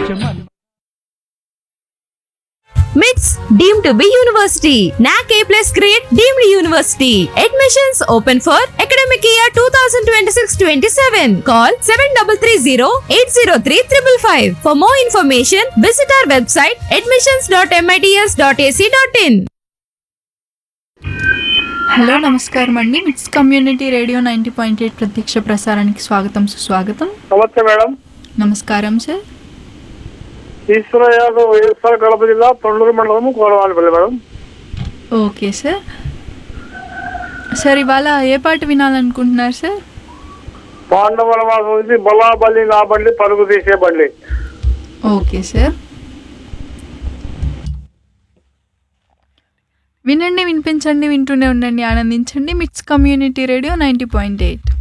MITS deemed to be university. NAC A+ grade deemed university. Admissions open for academic year 2026-27. Call 7330-803-555. For more information, visit our website admissions.mits.ac.in. Hello నమస్కారం అండి. మిట్స్ community radio 90.8 ప్రత్యక్ష ప్రసారానికి స్వాగతం సుస్వాగతం. నమస్తే madam. నమస్కారం sir. ఈశ్వర యాదవ్ వైఎస్ఆర్ కడప జిల్లా తొండూరు మండలం Koravanipalli madam. Okay sir. Sir ఇవాళ ఏ పాట వినాలనుకుంటున్నారు సార్? పాండవుల వాసం నుంచి బలా బల్లి నా బండి పరుగు తీసే బండి. ఓకే సార్, వినండి, వినిపించండి, వింటూనే ఉండండి, ఆనందించండి. మిట్స్ కమ్యూనిటీ రేడియో 90.8.